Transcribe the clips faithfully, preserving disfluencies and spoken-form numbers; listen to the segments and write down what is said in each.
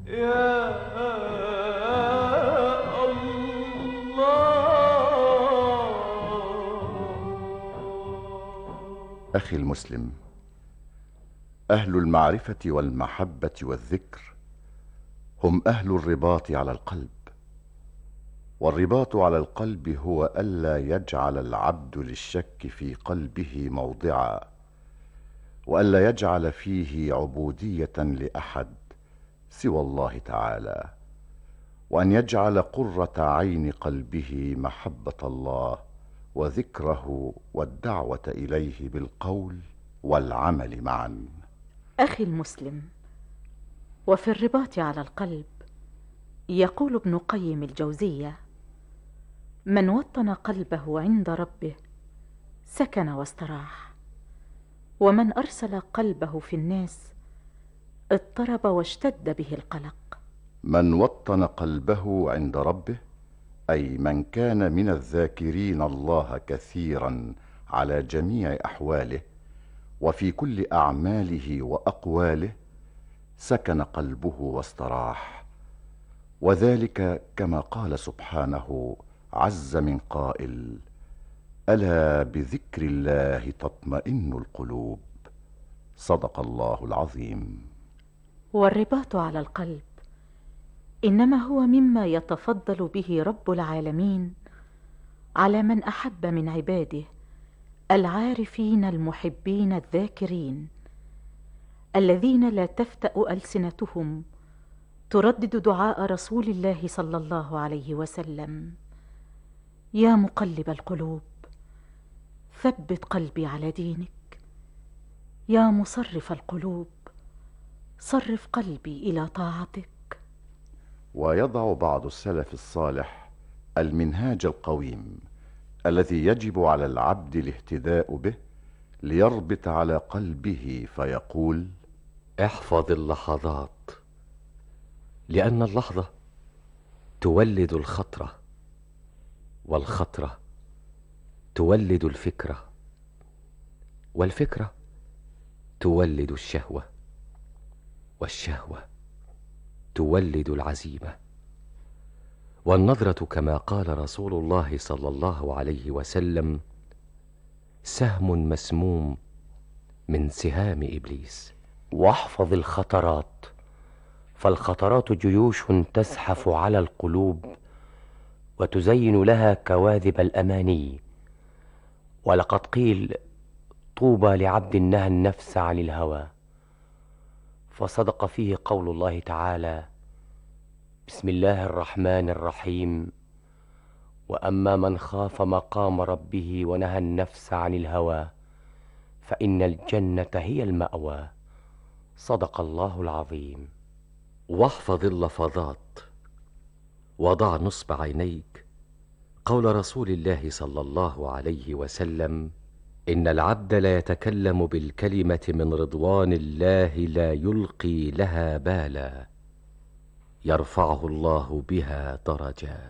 يا الله. أخي المسلم، أهل المعرفة والمحبة والذكر هم أهل الرباط على القلب، والرباط على القلب هو ألا يجعل العبد للشك في قلبه موضعا، وألا يجعل فيه عبودية لأحد سوى الله تعالى، وأن يجعل قرة عين قلبه محبة الله وذكره والدعوة إليه بالقول والعمل معا. أخي المسلم، وفي الرباط على القلب يقول ابن قيم الجوزية: من وطن قلبه عند ربه سكن واستراح، ومن أرسل قلبه في الناس اضطرب واشتد به القلق. من وطن قلبه عند ربه أي من كان من الذاكرين الله كثيرا على جميع أحواله وفي كل أعماله وأقواله، سكن قلبه واستراح، وذلك كما قال سبحانه عز من قائل: ألا بذكر الله تطمئن القلوب. صدق الله العظيم. والرباط على القلب إنما هو مما يتفضل به رب العالمين على من أحب من عباده العارفين المحبين الذاكرين، الذين لا تفتأ ألسنتهم تردد دعاء رسول الله صلى الله عليه وسلم: يا مقلب القلوب ثبت قلبي على دينك، يا مصرف القلوب صرف قلبي إلى طاعتك. ويضع بعض السلف الصالح المنهاج القويم الذي يجب على العبد الاهتداء به ليربط على قلبه، فيقول: احفظ اللحظات، لأن اللحظة تولد الخطرة، والخطرة تولد الفكرة، والفكرة تولد الشهوة، والشهوة تولد العزيمة، والنظرة كما قال رسول الله صلى الله عليه وسلم: سهم مسموم من سهام إبليس. واحفظ الخطرات، فالخطرات جيوش تزحف على القلوب وتزين لها كواذب الأماني. ولقد قيل: طوبى لعبد نهى النفس عن الهوى، فصدق فيه قول الله تعالى: بسم الله الرحمن الرحيم، وأما من خاف مقام ربه ونهى النفس عن الهوى فإن الجنة هي المأوى. صدق الله العظيم. واحفظ اللفظات، وضع نصب عينيك قول رسول الله صلى الله عليه وسلم: إن العبد لا يتكلم بالكلمة من رضوان الله لا يلقي لها بالا، يرفعه الله بها درجات.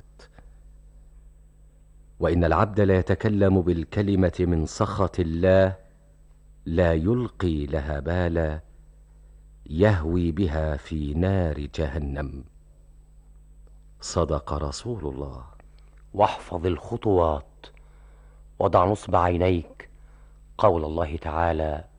وإن العبد لا يتكلم بالكلمة من سخط الله لا يلقي لها بالا، يهوي بها في نار جهنم. صدق رسول الله. واحفظ الخطوات، وضع نصب عينيك قول الله تعالى: